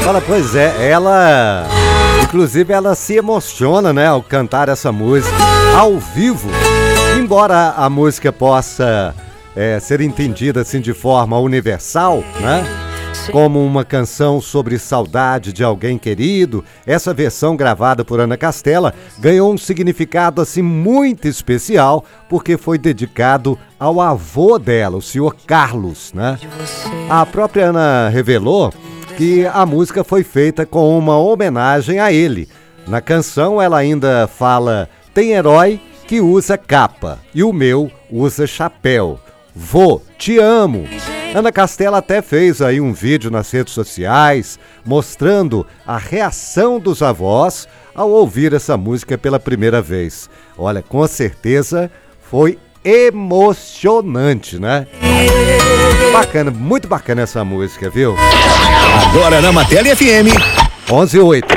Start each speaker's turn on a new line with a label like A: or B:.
A: Olha, pois é, inclusive ela se emociona, né, ao cantar essa música ao vivo. Embora a música possa ser entendida assim de forma universal, né, como uma canção sobre saudade de alguém querido, essa versão gravada por Ana Castela ganhou um significado assim muito especial, porque foi dedicado ao avô dela, o senhor Carlos, né? A própria Ana revelou que a música foi feita com uma homenagem a ele. Na canção ela ainda fala: tem herói que usa capa e o meu usa chapéu. Vô, te amo. Ana Castela até fez aí um vídeo nas redes sociais mostrando a reação dos avós ao ouvir essa música pela primeira vez. Olha, com certeza foi emocionante, né? Bacana, muito bacana essa música, viu?
B: Agora na Martelli FM
A: 11:08.